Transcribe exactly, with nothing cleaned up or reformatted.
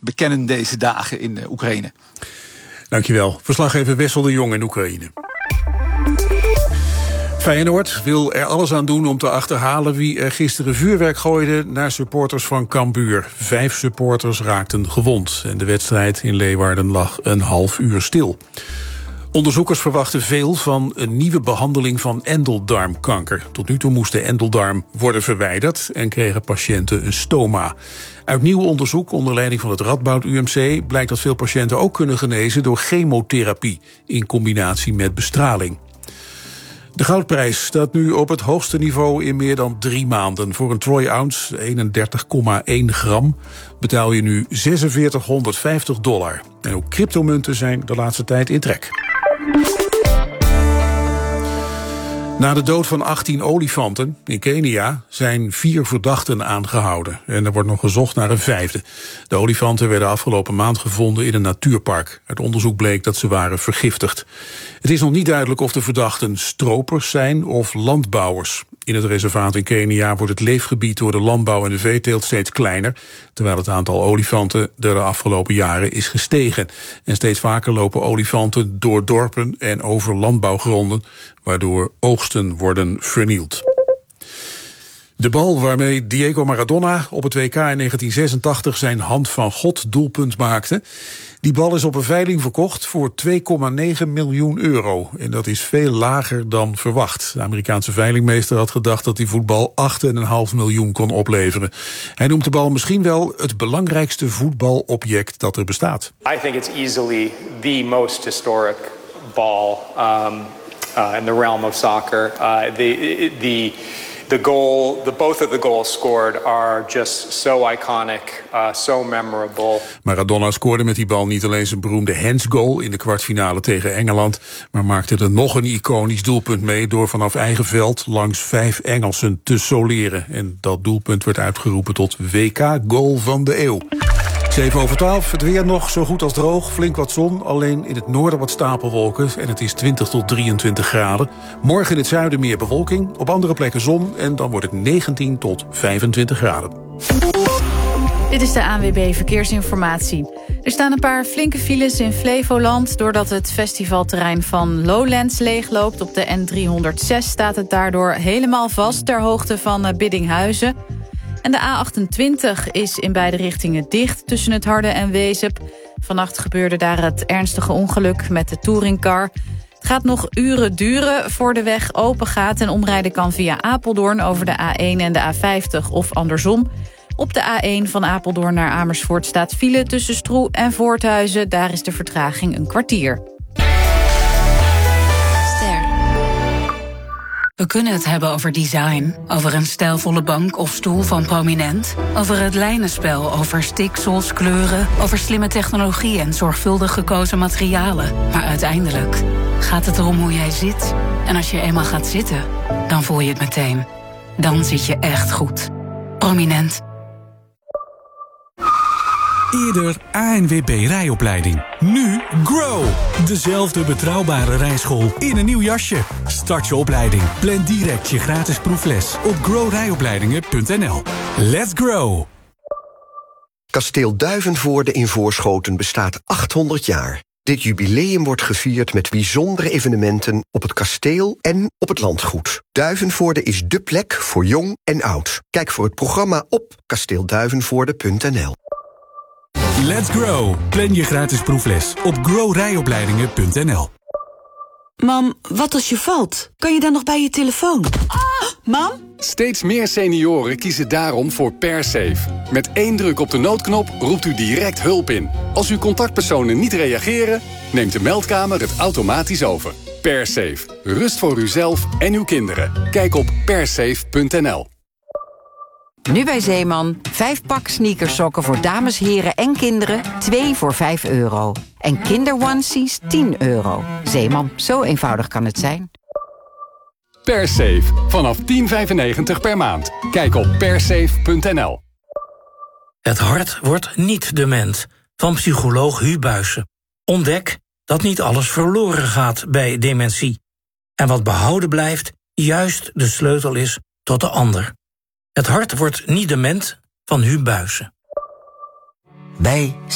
bekennen deze dagen in uh, Oekraïne. Dankjewel. Verslaggever Wessel de Jong in Oekraïne. Feyenoord wil er alles aan doen om te achterhalen wie er gisteren vuurwerk gooide naar supporters van Cambuur. Vijf supporters raakten gewond en de wedstrijd in Leeuwarden lag een half uur stil. Onderzoekers verwachten veel van een nieuwe behandeling van endeldarmkanker. Tot nu toe moest de endeldarm worden verwijderd en kregen patiënten een stoma. Uit nieuw onderzoek onder leiding van het Radboud U M C blijkt dat veel patiënten ook kunnen genezen door chemotherapie in combinatie met bestraling. De goudprijs staat nu op het hoogste niveau in meer dan drie maanden. Voor een troy ounce, eenendertig komma één gram, betaal je nu zesenveertighonderdvijftig dollar. En ook cryptomunten zijn de laatste tijd in trek. Na de dood van achttien olifanten in Kenia zijn vier verdachten aangehouden. En er wordt nog gezocht naar een vijfde. De olifanten werden afgelopen maand gevonden in een natuurpark. Uit onderzoek bleek dat ze waren vergiftigd. Het is nog niet duidelijk of de verdachten stropers zijn of landbouwers. In het reservaat in Kenia wordt het leefgebied door de landbouw en de veeteelt steeds kleiner, terwijl het aantal olifanten de afgelopen jaren is gestegen. En steeds vaker lopen olifanten door dorpen en over landbouwgronden, waardoor oogsten worden vernield. De bal waarmee Diego Maradona op het W K in negentien zesentachtig zijn Hand van God doelpunt maakte, die bal is op een veiling verkocht voor twee komma negen miljoen euro. En dat is veel lager dan verwacht. De Amerikaanse veilingmeester had gedacht dat die voetbal acht komma vijf miljoen kon opleveren. Hij noemt de bal misschien wel het belangrijkste voetbalobject dat er bestaat. I think it's easily the most historic ball um, uh, in the realm of soccer. Uh, the the The goal, the both of the goals scored are just so iconic, uh, so memorable. Maradona scoorde met die bal niet alleen zijn beroemde handsgoal in de kwartfinale tegen Engeland, maar maakte er nog een iconisch doelpunt mee door vanaf eigen veld langs vijf Engelsen te soleren. En dat doelpunt werd uitgeroepen tot W K-goal van de eeuw. zeven over twaalf, het weer nog zo goed als droog, flink wat zon, alleen in het noorden wat stapelwolken en het is twintig tot drieëntwintig graden. Morgen in het zuiden meer bewolking, op andere plekken zon en dan wordt het negentien tot vijfentwintig graden. Dit is de A N W B Verkeersinformatie. Er staan een paar flinke files in Flevoland doordat het festivalterrein van Lowlands leegloopt. Op de N driehonderdzes staat het daardoor helemaal vast ter hoogte van Biddinghuizen. En de A achtentwintig is in beide richtingen dicht tussen het Harde en Wezep. Vannacht gebeurde daar het ernstige ongeluk met de touringcar. Het gaat nog uren duren voor de weg open gaat en omrijden kan via Apeldoorn over de A één en de A vijftig of andersom. Op de A één van Apeldoorn naar Amersfoort staat file tussen Stroe en Voorthuizen. Daar is de vertraging een kwartier. We kunnen het hebben over design, over een stijlvolle bank of stoel van Prominent, over het lijnenspel, over stiksels, kleuren, over slimme technologie en zorgvuldig gekozen materialen. Maar uiteindelijk gaat het erom hoe jij zit. En als je eenmaal gaat zitten, dan voel je het meteen. Dan zit je echt goed. Prominent. Eerder A N W B rijopleiding. Nu Grow. Dezelfde betrouwbare rijschool in een nieuw jasje. Start je opleiding. Plan direct je gratis proefles op grow rijopleidingen punt n l. Let's grow. Kasteel Duivenvoorde in Voorschoten bestaat achthonderd jaar. Dit jubileum wordt gevierd met bijzondere evenementen op het kasteel en op het landgoed. Duivenvoorde is dé plek voor jong en oud. Kijk voor het programma op kasteel duivenvoorde punt n l. Let's grow. Plan je gratis proefles op grow rijopleidingen punt n l. Mam, wat als je valt? Kan je dan nog bij je telefoon? Ah, mam? Steeds meer senioren kiezen daarom voor PerSafe. Met één druk op de noodknop roept u direct hulp in. Als uw contactpersonen niet reageren, neemt de meldkamer het automatisch over. PerSafe. Rust voor uzelf en uw kinderen. Kijk op persafe punt n l. Nu bij Zeeman, vijf pak sneakersokken voor dames, heren en kinderen, twee voor vijf euro. En kinderonesies tien euro. Zeeman, zo eenvoudig kan het zijn. PerSafe, vanaf tien vijfennegentig per maand. Kijk op persafe punt n l. Het hart wordt niet dement, van psycholoog Hu Buijsen. Ontdek dat niet alles verloren gaat bij dementie. En wat behouden blijft, juist de sleutel is tot de ander. Het hart wordt niet dement, van Hu Buijsen. Bij